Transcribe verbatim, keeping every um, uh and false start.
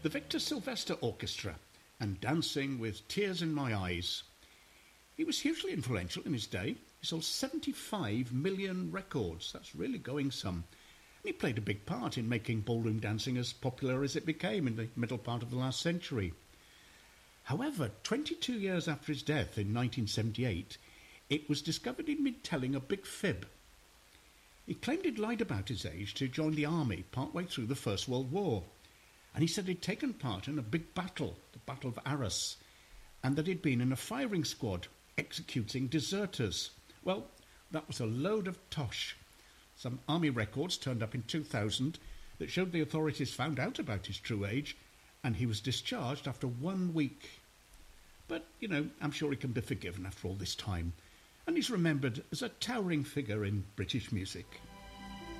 the Victor Sylvester Orchestra and Dancing with Tears in My Eyes. He was hugely influential in his day. He sold seventy-five million records. That's really going some. And he played a big part in making ballroom dancing as popular as it became in the middle part of the last century. However, twenty-two years after his death in nineteen seventy-eight, it was discovered he'd been telling a big fib. He claimed he'd lied about his age to join the army partway through the First World War. And he said he'd taken part in a big battle, the Battle of Arras, and that he'd been in a firing squad executing deserters. Well, that was a load of tosh. Some army records turned up in two thousand that showed the authorities found out about his true age, and he was discharged after one week. But, you know, I'm sure he can be forgiven after all this time, and he's remembered as a towering figure in British music.